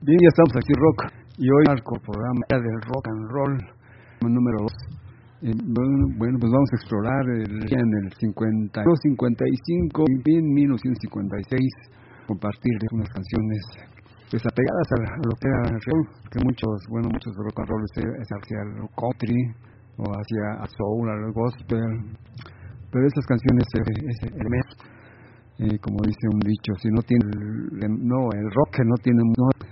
Bien, ya estamos aquí, Rock, y hoy marco el programa del rock and roll número 2. Bueno, pues vamos a explorar en el 55, en 1956, compartir unas canciones pues apegadas a lo que era rock, que muchos rock and roll es hacia el country o hacia el soul, al gospel, pero esas canciones ese elemento, como dice un dicho, si no tiene el rock que no tiene